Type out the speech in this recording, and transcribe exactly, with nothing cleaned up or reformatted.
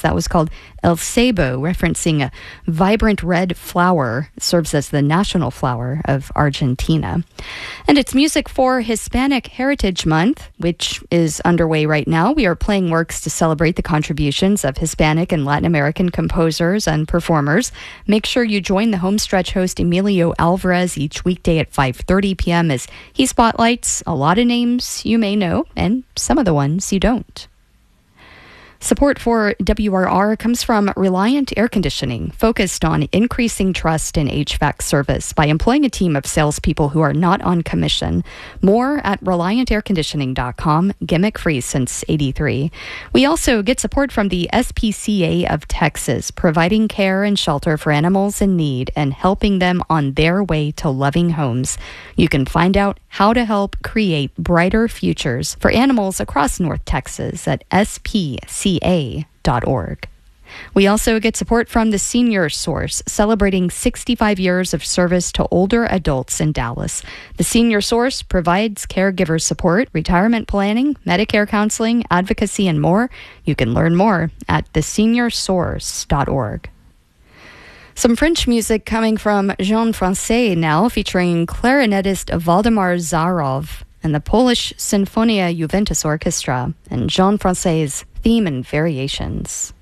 That was called El Ceibo, referencing a vibrant red flower. It serves as the national flower of Argentina. And it's music for Hispanic Heritage Month, which is underway right now. We are playing works to celebrate the contributions of Hispanic and Latin American composers and performers. Make sure you join the homestretch host Emilio Alvarez each weekday at five thirty p.m. as he spotlights a lot of names you may know and some of the ones you don't. Support for W R R comes from Reliant Air Conditioning, focused on increasing trust in H V A C service by employing a team of salespeople who are not on commission. More at reliant air conditioning dot com, gimmick free since eighty-three. We also get support from the S P C A of Texas, providing care and shelter for animals in need and helping them on their way to loving homes. You can find out how to help create brighter futures for animals across North Texas at S P C A dot org. We also get support from the Senior Source, celebrating sixty-five years of service to older adults in Dallas. The Senior Source provides caregiver support, retirement planning, Medicare counseling, advocacy, and more. You can learn more at the senior source dot org. Some French music coming from Jean Francais now, featuring clarinetist Waldemar Zarov and the Polish Sinfonia Juventus Orchestra, and Jean Francais' Theme and Variations.